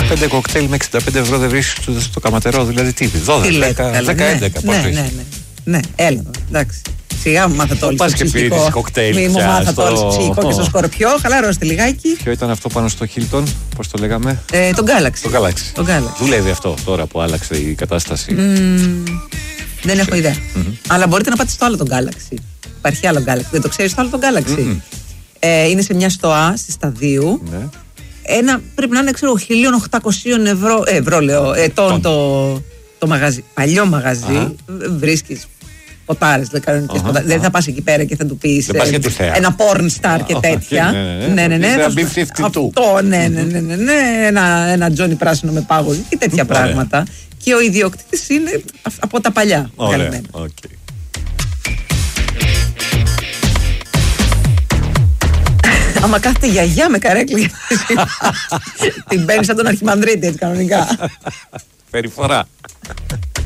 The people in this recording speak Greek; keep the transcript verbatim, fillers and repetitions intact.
πέντε κοκτέιλ με εξήντα πέντε ευρώ δεν βρίσκεις στο Καματερό, δηλαδή τι, δώδεκα, δέκα, έντεκα. Ναι, ναι, ναι. Ναι, έλα, εντάξει. Σιγά μου μάθατε όλοι στο ψυχικό. Μη μου μάθατε όλοι στο ψυχικό και στο Σκορπιό. Χαλαρώστε λιγάκι. Ποιο ήταν αυτό πάνω στο Hilton, πώς το λέγαμε? Ε, τον Galaxy. Το Galaxy. Το Galaxy. Δουλεύει αυτό τώρα που άλλαξε η κατάσταση? Mm, δεν έχω ιδέα. Mm-hmm. Αλλά μπορείτε να πάτε στο άλλο τον Galaxy. Υπάρχει άλλο Galaxy. Δεν το ξέρεις το άλλο τον Galaxy? Mm-hmm. Ε, είναι σε μια στοά στη Σταδίου. Ναι. Ένα πρέπει να είναι, ξέρω, χίλια οκτακόσια ευρώ. Ε, ευρώ λέω. Ετών το, το μαγαζί. Παλιό μαγαζί. Βρίσκεις ποτάρες, κανονικές ποτάρες. Δεν θα πας εκεί πέρα και θα του πεις ε, ένα porn star και τέτοια. Ναι, ναι, ναι. Αυτό, ναι, ναι, ναι, ναι. Ένα Τζόνι πράσινο με πάγο και τέτοια πράγματα. Και ο ιδιοκτήτης είναι από τα παλιά. Ωραία, οκ. Άμα κάθεται γιαγιά με καρέκλι, την παίρνει σαν τον Αρχιμανδρίτη, έτσι κανονικά. Περιφορά.